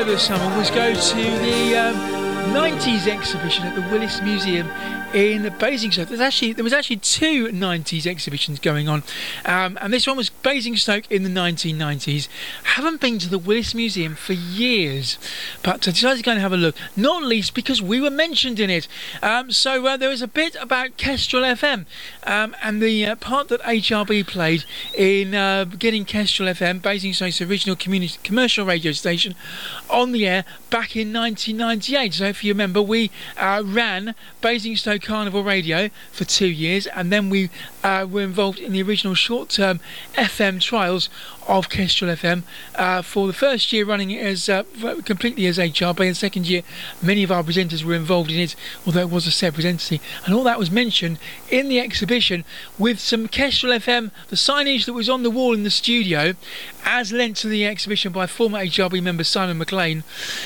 over the summer was go to the 90s exhibition at the Willis Museum in Basingstoke. There was actually two 90s exhibitions going on, and this one was Basingstoke in the 1990s. Haven't been to the Willis Museum for years, but I decided to go and have a look, not least because we were mentioned in it. So there was a bit about Kestrel FM and the part that HRB played in getting Kestrel FM, Basingstoke's original commercial radio station, on the air back in 1998. So if you remember, we ran Basingstoke Carnival Radio for 2 years, and then we were involved in the original short-term FM trials of Kestrel FM for the first year running it as completely as HRB, and the second year many of our presenters were involved in it, although it was a separate entity, and all that was mentioned in the exhibition with some Kestrel FM, the signage that was on the wall in the studio as lent to the exhibition by former HRB member Simon McLean,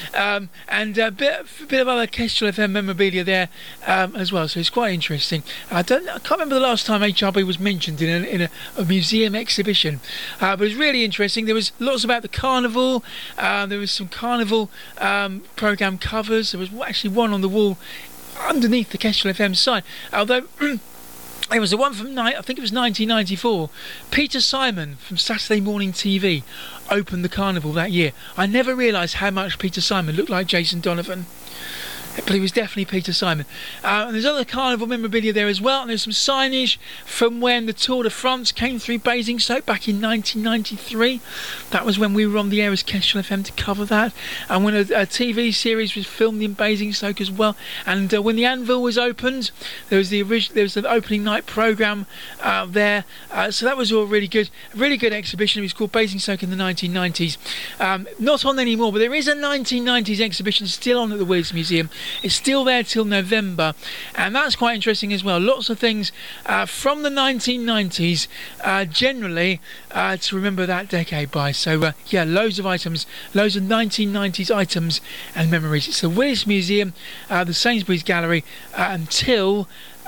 and a bit of other Kestrel FM memorabilia there as well, so it's quite interesting. I can't remember the last time HRB was mentioned in a museum exhibition, but it was really interesting. There was lots about the carnival, there was some carnival programme covers. There was actually one on the wall underneath the Kestrel FM sign, although it was the one from, I think it was 1994. Peter Simon from Saturday Morning TV opened the carnival that year. I never realised how much Peter Simon looked like Jason Donovan, but he was definitely Peter Simon. And there's other carnival memorabilia there as well, and there's some signage from when the Tour de France came through Basingstoke back in 1993. That was when we were on the air as Kestrel FM to cover that, and when a TV series was filmed in Basingstoke as well. And when the Anvil was opened, there was an opening night programme there, so that was all really good exhibition. It was called Basingstoke in the 1990s. Not on anymore, but there is a 1990s exhibition still on at the Willis Museum. It's still there till November, and that's quite interesting as well. Lots of things from the 1990s generally to remember that decade by. So yeah, loads of items, loads of 1990s items and memories. It's the Willis Museum, the Sainsbury's Gallery, until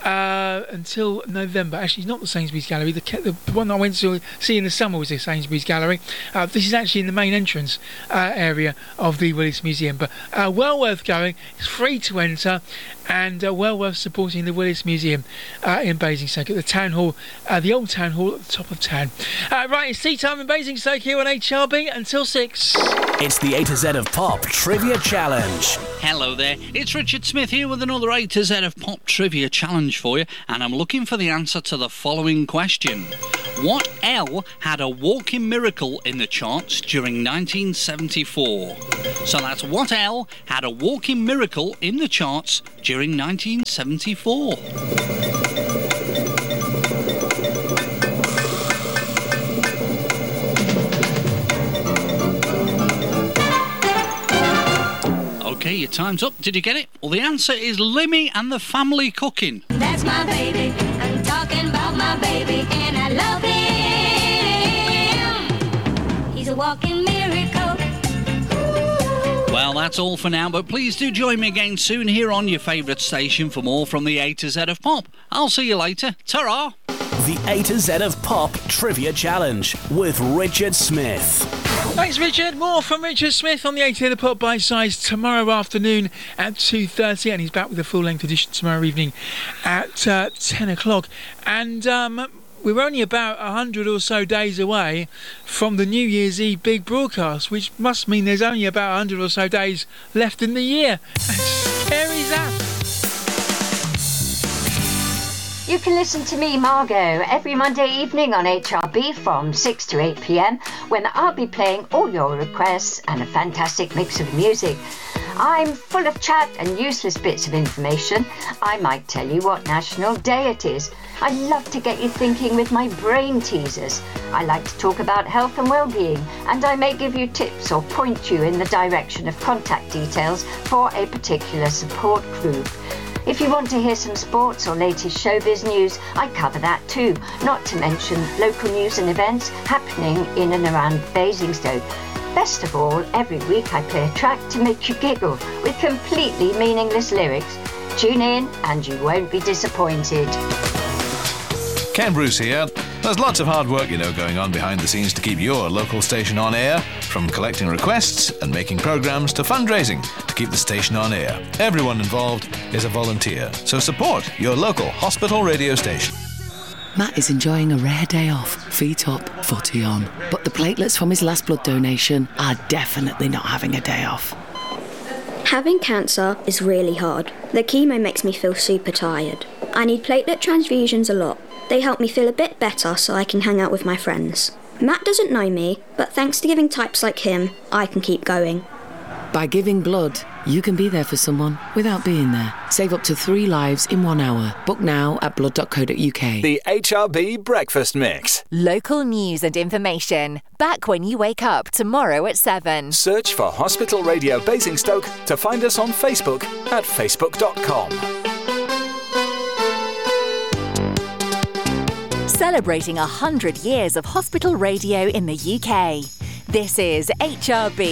November. Actually, not the Sainsbury's Gallery. The one I went to see in the summer was the Sainsbury's Gallery. This is actually in the main entrance area of the Willis Museum, but well worth going. It's free to enter, and well worth supporting the Willis Museum in Basingstoke at the town hall, the old town hall at the top of town. Right, it's tea time in Basingstoke here on HRB until 6. It's the A to Z of Pop Trivia Challenge. Hello there, it's Richard Smith here with another A to Z of Pop Trivia Challenge for you, and I'm looking for the answer to the following question. What L had a walking miracle in the charts during 1974? So that's what L had a walking miracle in the charts during 1974. Okay, your time's up. Did you get it? Well, the answer is Limmy and the Family Cooking. That's my baby. I'm talking about my baby, and I love him. He's a walking miracle. Well, that's all for now, but please do join me again soon here on your favourite station for more from the A to Z of Pop. I'll see you later. Ta-ra! The A to Z of Pop Trivia Challenge with Richard Smith. Thanks, Richard. More from Richard Smith on the 8 of the Pop Bite Size tomorrow afternoon at 2:30, and he's back with a full-length edition tomorrow evening at 10 o'clock. And we're only about 100 or so days away from the New Year's Eve big broadcast, which must mean there's only about 100 or so days left in the year. How scary is that? You can listen to me, Margot, every Monday evening on HRB from 6 to 8 p.m, when I'll be playing all your requests and a fantastic mix of music. I'm full of chat and useless bits of information. I might tell you what national day it is. I love to get you thinking with my brain teasers. I like to talk about health and well-being, and I may give you tips or point you in the direction of contact details for a particular support group. If you want to hear some sports or latest showbiz news, I cover that too, not to mention local news and events happening in and around Basingstoke. Best of all, every week I play a track to make you giggle with completely meaningless lyrics. Tune in and you won't be disappointed. Ken Bruce here. There's lots of hard work, going on behind the scenes to keep your local station on air, from collecting requests and making programmes to fundraising to keep the station on air. Everyone involved is a volunteer, so support your local hospital radio station. Matt is enjoying a rare day off, feet up, footy on. But the platelets from his last blood donation are definitely not having a day off. Having cancer is really hard. The chemo makes me feel super tired. I need platelet transfusions a lot. They help me feel a bit better so I can hang out with my friends. Matt doesn't know me, but thanks to giving types like him, I can keep going. By giving blood, you can be there for someone without being there. Save up to 3 lives in 1 hour. Book now at blood.co.uk. The HRB Breakfast Mix. Local news and information. Back when you wake up tomorrow at 7. Search for Hospital Radio Basingstoke to find us on Facebook at facebook.com. Celebrating 100 years of hospital radio in the UK. This is HRB